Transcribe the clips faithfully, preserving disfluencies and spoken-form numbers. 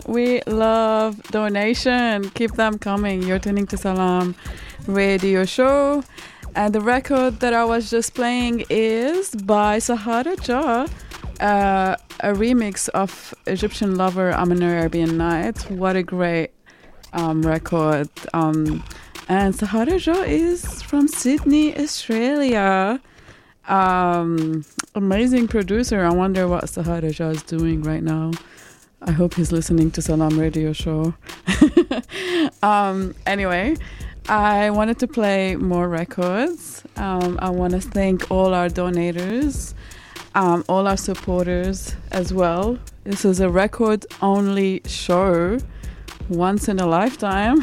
We love donation. Keep them coming. You're tuning to Salam Radio Show. And the record that I was just playing is by Sahara Jah, uh, a remix of Egyptian Lover, I'm an Arabian Night. What a great um, record. Um, and Sahara Jah is from Sydney, Australia. Um, amazing producer. I wonder what Sahara Jah is doing right now. I hope he's listening to Salam Radio Show. um, anyway, I wanted to play more records. Um, I want to thank all our donators, um, all our supporters as well. This is a record-only show, once in a lifetime.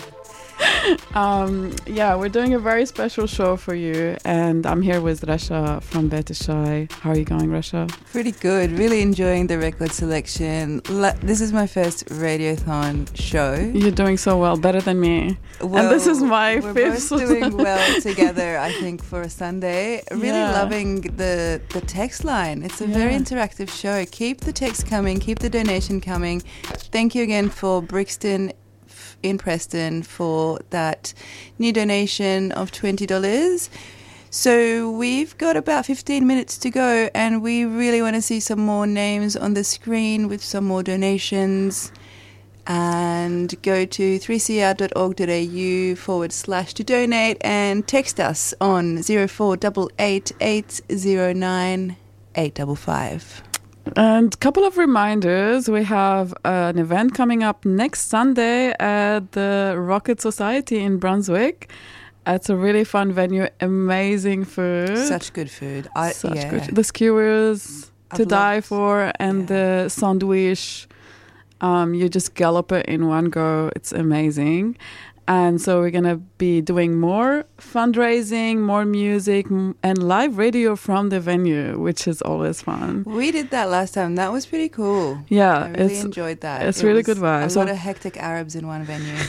um, yeah, we're doing a very special show for you, and I'm here with Rasha from Betashai. How are you going, Rasha? Pretty good. Really enjoying the record selection. La- this is my first Radiothon show. You're doing so well, better than me. Well, and this is my we're fifth. We're both doing well together, I think, for a Sunday. Really yeah. loving the, the text line. It's a yeah. very interactive show. Keep the text coming. Keep the donation coming. Thank you again for Brixton in Preston for that new donation of twenty dollars. So we've got about fifteen minutes to go, and we really want to see some more names on the screen with some more donations. And go to three c r dot org dot a u forward slash to donate and text us on zero four eight eight eight zero nine eight five five. And a couple of reminders. We have an event coming up next Sunday at the Rocket Society in Brunswick. It's a really fun venue, amazing food. Such good food. I, Such yeah. good. The skewers I've to die loved, for, and yeah. the sandwich. Um, you just gallop it in one go. It's amazing. And so we're going to be doing more fundraising, more music, m- and live radio from the venue, which is always fun. We did that last time. That was pretty cool. Yeah. I really it's, enjoyed that. It's it really was good vibes. A So lot of hectic Arabs in one venue.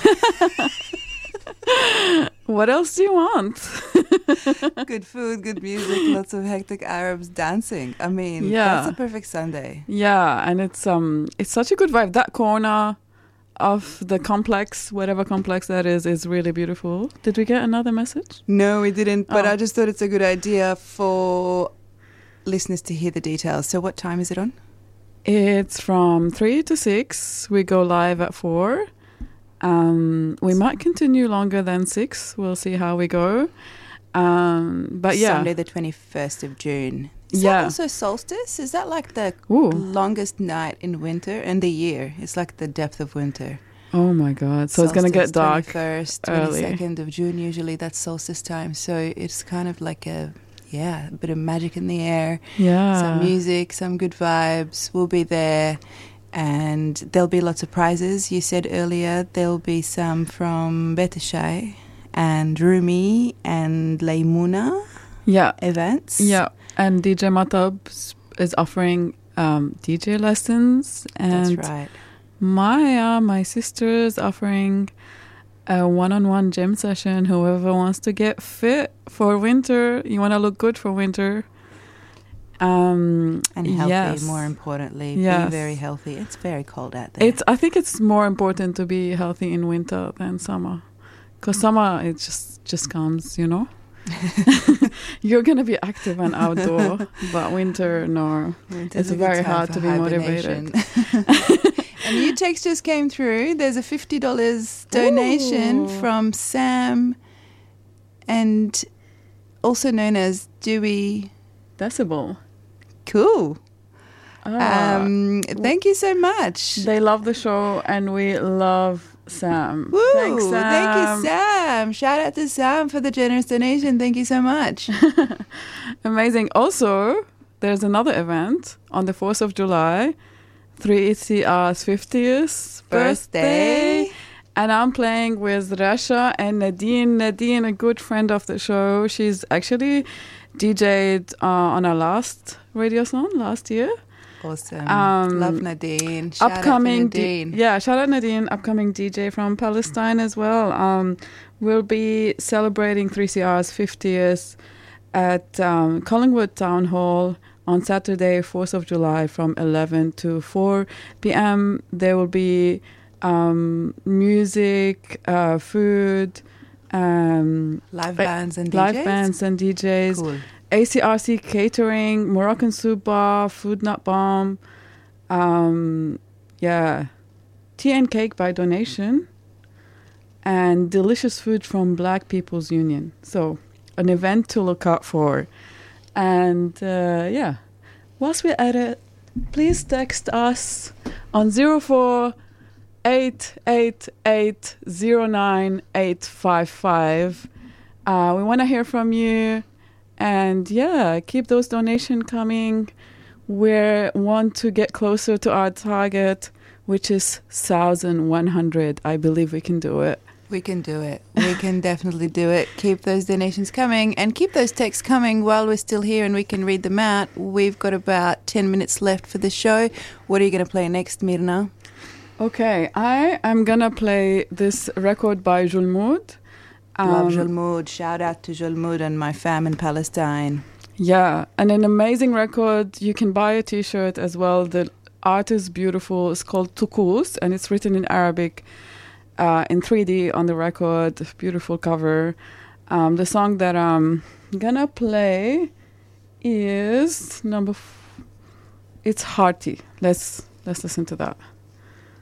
what else do you want? Good food, good music, lots of hectic Arabs dancing. I mean, yeah. that's a perfect Sunday. Yeah, and it's um, it's such a good vibe. That corner of the complex, whatever complex that is, is really beautiful. Did we get another message? No, we didn't, but oh. I just thought it's a good idea for listeners to hear the details. So what time is it on? It's from three to six. We go live at four. Um, we might continue longer than six. We'll see how we go. Um, but yeah. Sunday the twenty-first of June. Is yeah. that also solstice? Is that like the Ooh. longest night in winter and the year? It's like the depth of winter. Oh my God. So solstice, it's going to get dark twenty-first, early. twenty-second of June, usually that's solstice time. So it's kind of like a, yeah, a bit of magic in the air. Yeah. Some music, some good vibes. We'll be there. And there'll be lots of prizes. You said earlier there'll be some from Betashai and Rumi and Laymuna yeah. events. Yeah. And D J Matab is offering um, D J lessons. And that's right. Maya, my sister, is offering a one-on-one gym session. Whoever wants to get fit for winter, you want to look good for winter. Um, and healthy, yes. more importantly. Yes. Be very healthy. It's very cold out there. It's. I think it's more important to be healthy in winter than summer. Because summer, it just, just comes, you know. You're going to be active and outdoor, but winter, no. Winter's it's very hard to be motivated. A new text just came through. There's a fifty dollars donation Ooh. from Sam, and also known as Dewey Decibel. Cool. Ah, um, thank you so much. They love the show, and we love Sam. Woo, Thanks, Sam. Thank you, Sam. Shout out to Sam for the generous donation. Thank you so much. Amazing. Also, there's another event on the fourth of July, three C R's fiftieth birthday. Birthday. And I'm playing with Rasha and Nadine. Nadine, a good friend of the show. She's actually D J'd uh, on our last radio song last year. Awesome. Um, Love Nadine. Shout upcoming out to Nadine. D- yeah, shout out Nadine, upcoming D J from Palestine as well. Um, we'll be celebrating three C R's fiftieth at um, Collingwood Town Hall on Saturday, fourth of July, from eleven to four p.m. There will be um, music, uh, food, um, live bands and D Js. Live bands and D Js. Cool. A C R C catering, Moroccan soup bar, food not bomb. Um, yeah, tea and cake by donation, and delicious food from Black People's Union. So, an event to look out for. And uh, yeah, whilst we're at it, please text us on zero four eight eight eight zero nine eight five five. Uh, we want to hear from you. And yeah, keep those donations coming. We want to get closer to our target, which is one thousand one hundred. I believe we can do it. We can do it. We can definitely do it. Keep those donations coming and keep those texts coming while we're still here and we can read them out. We've got about ten minutes left for the show. What are you going to play next, Mirna? Okay, I am going to play this record by Julmoud. Um, Love Julmoud. Shout out to Julmoud and my fam in Palestine. Yeah, and an amazing record. You can buy a T-shirt as well. The art is beautiful. It's called Tukus, and it's written in Arabic. Uh, in three D on the record, beautiful cover. Um, the song that I'm gonna play is number. F- it's Hearty. Let's let's listen to that.